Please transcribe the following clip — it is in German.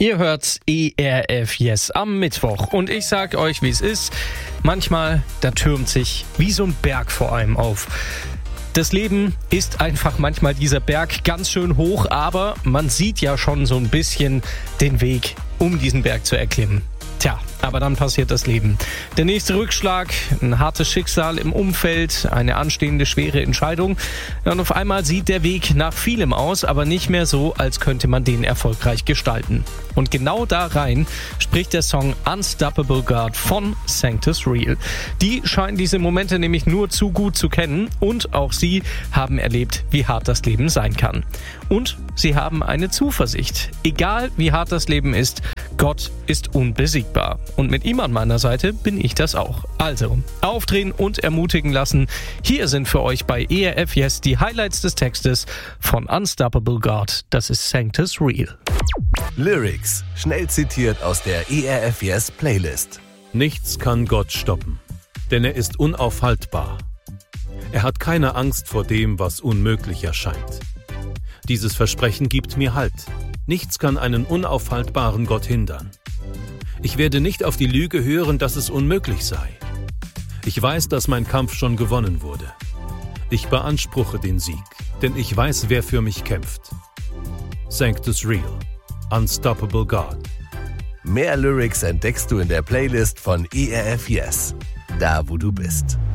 Ihr hört ERF Yes am Mittwoch und ich sag euch, wie es ist. Manchmal, da türmt sich wie so ein Berg vor einem auf. Das Leben ist einfach manchmal dieser Berg ganz schön hoch, aber man sieht ja schon so ein bisschen den Weg, um diesen Berg zu erklimmen. Tja, aber dann passiert das Leben. Der nächste Rückschlag, ein hartes Schicksal im Umfeld, eine anstehende schwere Entscheidung. Und auf einmal sieht der Weg nach vielem aus, aber nicht mehr so, als könnte man den erfolgreich gestalten. Und genau da rein spricht der Song Unstoppable God von Sanctus Real. Die scheinen diese Momente nämlich nur zu gut zu kennen und auch sie haben erlebt, wie hart das Leben sein kann. Und sie haben eine Zuversicht. Egal wie hart das Leben ist, Gott ist unbesiegbar. Und mit ihm an meiner Seite bin ich das auch. Also, aufdrehen und ermutigen lassen. Hier sind für euch bei ERF Yes die Highlights des Textes von Unstoppable God. Das ist Sanctus Real. Lyrics, schnell zitiert aus der ERF Yes Playlist. Nichts kann Gott stoppen, denn er ist unaufhaltbar. Er hat keine Angst vor dem, was unmöglich erscheint. Dieses Versprechen gibt mir Halt. Nichts kann einen unaufhaltbaren Gott hindern. Ich werde nicht auf die Lüge hören, dass es unmöglich sei. Ich weiß, dass mein Kampf schon gewonnen wurde. Ich beanspruche den Sieg, denn ich weiß, wer für mich kämpft. Sanctus Real, Unstoppable God. Mehr Lyrics entdeckst du in der Playlist von ERF Yes, da wo du bist.